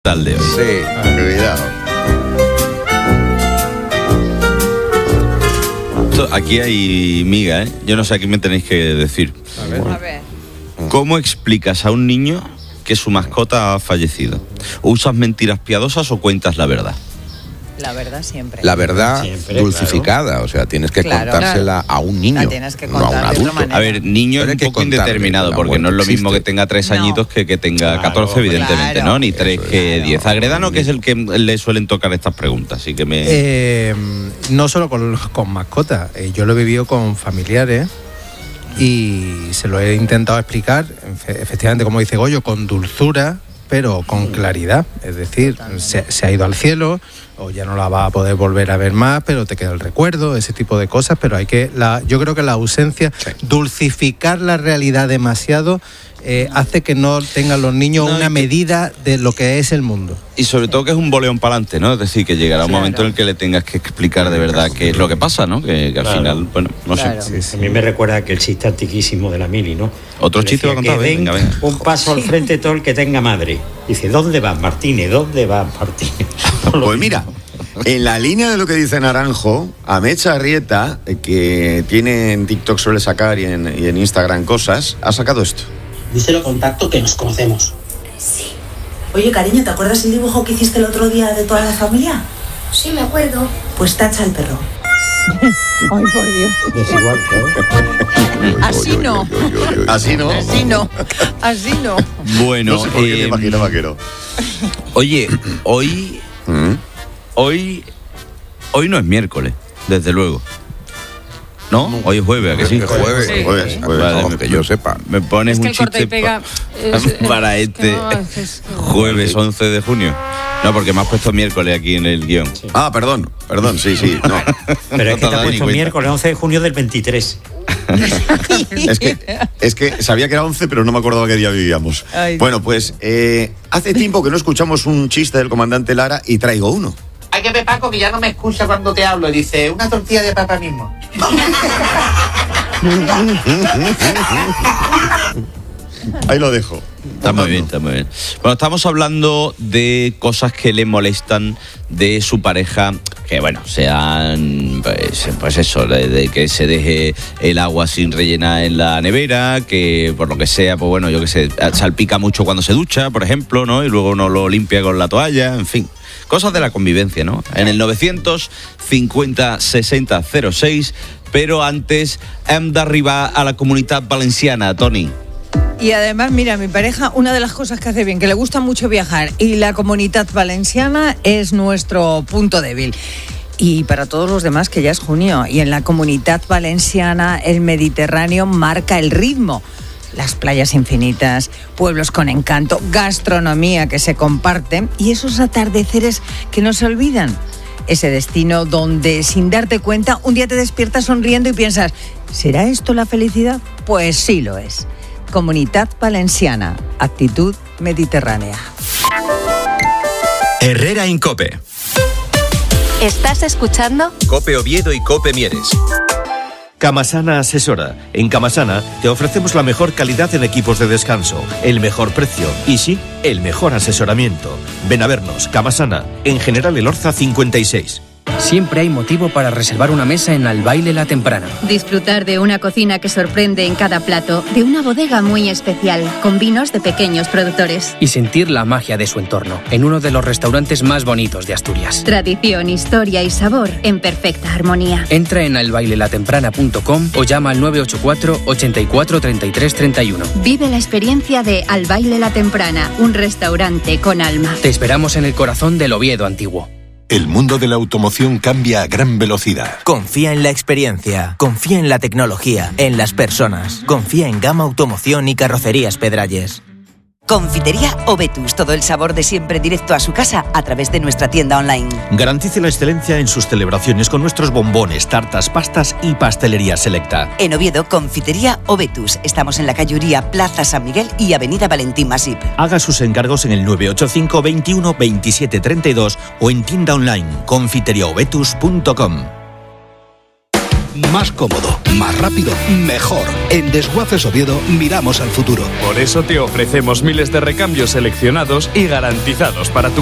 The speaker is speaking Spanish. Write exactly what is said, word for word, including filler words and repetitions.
Tal de hoy. Sí, cuidado. Aquí hay miga, ¿eh? Yo no sé a qué me tenéis que decir. A ver. A ver. ¿Cómo explicas a un niño que su mascota ha fallecido? ¿Usas mentiras piadosas o cuentas la verdad? La verdad siempre. La verdad Siempre, dulcificada, claro. O sea, tienes que Claro, contársela claro. a un niño, La tienes que no a un contar de otra adulto. manera. A ver, niño es Pero hay un que poco contarle indeterminado, que la porque no es lo muerte mismo que existe. tenga tres No. añitos que que tenga Claro, catorce, evidentemente, claro. ¿no? Ni tres Eso es. que Claro. diez. Agredano, que es el que le suelen tocar estas preguntas, así que me... Eh, no solo con, con mascotas, eh, yo lo he vivido con familiares y se lo he intentado explicar, efe- efectivamente, como dice Goyo, con dulzura, pero con claridad. Es decir, se, se ha ido al cielo, o ya no la va a poder volver a ver más, pero te queda el recuerdo, ese tipo de cosas. Pero hay que, la, yo creo que la ausencia, Sí. dulcificar la realidad demasiado, eh, hace que no tengan los niños No, y una que- medida de lo que es el mundo. Y sobre todo que es un boleón para adelante, ¿no? Es decir, que llegará un Claro. momento en el que le tengas que explicar de verdad qué es lo que pasa, ¿no? Que, que al Claro. final, bueno, no Claro. sé. A mí me recuerda aquel chiste antiquísimo de la Mili, ¿no? Otro Le chiste va a decía contar, que den venga, venga. un paso al frente todo el que tenga madre. Dice, ¿dónde vas, Martínez? ¿Dónde vas, Martínez? Pues mira, en la línea de lo que dice Naranjo, Amecha Arrieta, eh, que tiene en TikTok suele sacar y en, y en Instagram cosas, ha sacado esto. Díselo con tacto que nos conocemos. Sí. Oye, cariño, ¿te acuerdas el dibujo que hiciste el otro día de toda la familia? Sí, me acuerdo. Pues tacha al perro. Ay, por Dios. Desigual, claro. Así no. Así no. Así no. Así no. Bueno, No sé por qué te eh, imagino vaquero. oye, hoy, ¿Mm? hoy, hoy no es miércoles, desde luego. ¿No? Hoy es jueves, ¿a que sí? Jueves, Sí. jueves, jueves, Vale, no, me- que yo sepa. Me pones Es que un el corta chiste y pega pa- es- es- para es que este no, es- es- jueves once de junio. No, porque me has puesto miércoles aquí en el guión. Ah, perdón, perdón, sí, sí. No. Pero No es te que has te dado ha ni puesto cuenta. miércoles once de junio del veintitrés. Es que, es que sabía que era once, pero no me acordaba qué día vivíamos. Ay. Bueno, pues eh, hace tiempo que no escuchamos un chiste del comandante Lara y traigo uno. Hay que ver, Paco, que ya no me escucha cuando te hablo. Dice, una tortilla de papa mismo. Ahí lo dejo. Está muy bien, está muy bien. Bueno, estamos hablando de cosas que le molestan de su pareja, que bueno, sean, pues, pues eso, de, de que se deje el agua sin rellenar en la nevera, que por lo que sea, pues bueno, yo que sé, salpica mucho cuando se ducha, por ejemplo, ¿no? Y luego uno lo limpia con la toalla, en fin. Cosas de la convivencia, ¿no? En el novecientos cincuenta sesenta cero seis, pero antes hem d'arribar a la Comunitat Valenciana, Toni. Y además, mira, mi pareja, una de las cosas que hace bien, que le gusta mucho viajar, y la Comunitat Valenciana es nuestro punto débil. Y para todos los demás, que ya es junio, y en la Comunitat Valenciana el Mediterráneo marca el ritmo. Las playas infinitas, pueblos con encanto, gastronomía que se comparte y esos atardeceres que no se olvidan. Ese destino donde, sin darte cuenta, un día te despiertas sonriendo y piensas, ¿será esto la felicidad? Pues sí lo es. Comunitat Valenciana, actitud mediterránea. Herrera Incope. ¿Estás escuchando? Cope Oviedo y Cope Mieres. Camasana Asesora. En Camasana te ofrecemos la mejor calidad en equipos de descanso, el mejor precio y sí, el mejor asesoramiento. Ven a vernos, Camasana, en General Elorza cincuenta y seis. Siempre hay motivo para reservar una mesa en Al Baile La Temprana. Disfrutar de una cocina que sorprende en cada plato, de una bodega muy especial, con vinos de pequeños productores. Y sentir la magia de su entorno, en uno de los restaurantes más bonitos de Asturias. Tradición, historia y sabor en perfecta armonía. Entra en al baile la temprana punto com o llama al nueve ocho cuatro, ochenta y cuatro, treinta y tres, treinta y uno. Vive la experiencia de Al Baile La Temprana, un restaurante con alma. Te esperamos en el corazón del Oviedo antiguo. El mundo de la automoción cambia a gran velocidad. Confía en la experiencia, confía en la tecnología, en las personas. Confía en Gama Automoción y Carrocerías Pedralles. Confitería Ovetus, todo el sabor de siempre directo a su casa a través de nuestra tienda online. Garantice la excelencia en sus celebraciones con nuestros bombones, tartas, pastas y pastelería selecta. En Oviedo, Confitería Ovetus. Estamos en la calle Uría, Plaza San Miguel y Avenida Valentín Masip. Haga sus encargos en el nueve ocho cinco, veintiuno, veintisiete, treinta y dos o en tienda online confiteria ovetus punto com. más cómodo, más rápido, mejor. En Desguaces Oviedo miramos al futuro. Por eso te ofrecemos miles de recambios seleccionados y garantizados para tu